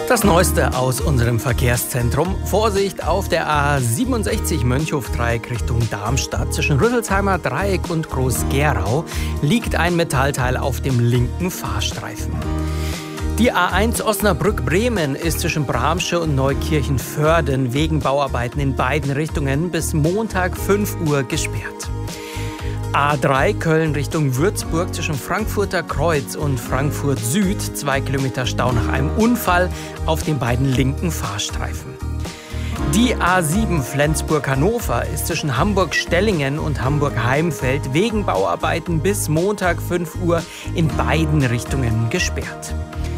Das Neueste aus unserem Verkehrszentrum. Vorsicht auf der A67 Mönchhof-Dreieck Richtung Darmstadt. Zwischen Rüsselsheimer Dreieck und Groß-Gerau liegt ein Metallteil auf dem linken Fahrstreifen. Die A1 Osnabrück-Bremen ist zwischen Bramsche und Neukirchen-Vörden wegen Bauarbeiten in beiden Richtungen bis Montag 5 Uhr gesperrt. A3 Köln Richtung Würzburg zwischen Frankfurter Kreuz und Frankfurt Süd 2 Kilometer Stau nach einem Unfall auf den beiden linken Fahrstreifen. Die A7 Flensburg-Hannover ist zwischen Hamburg-Stellingen und Hamburg-Heimfeld wegen Bauarbeiten bis Montag 5 Uhr in beiden Richtungen gesperrt.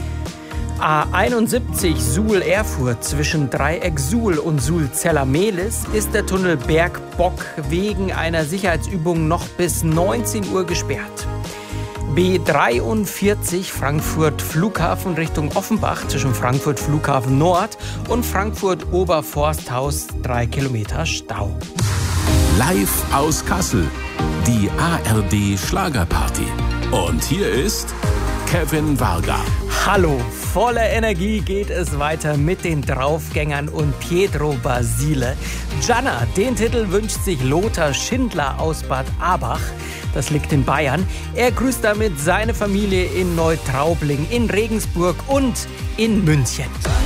A71 Suhl-Erfurt zwischen Dreieck Suhl und Suhl-Zella-Mehlis ist der Tunnel Bergbock wegen einer Sicherheitsübung noch bis 19 Uhr gesperrt. B43 Frankfurt Flughafen Richtung Offenbach zwischen Frankfurt Flughafen Nord und Frankfurt Oberforsthaus 3 Kilometer Stau. Live aus Kassel, die ARD Schlagerparty. Und hier ist Kevin Varga. Hallo, voller Energie geht es weiter mit den Draufgängern und Pietro Basile. Gianna, den Titel wünscht sich Lothar Schindler aus Bad Abach. Das liegt in Bayern. Er grüßt damit seine Familie in Neutraubling, in Regensburg und in München.